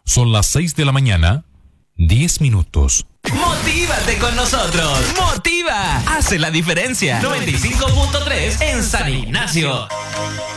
Son las 6 de la mañana, 10 minutos. ¡Motívate con nosotros! ¡Motiva! Hace la diferencia. 95.3 en San Ignacio.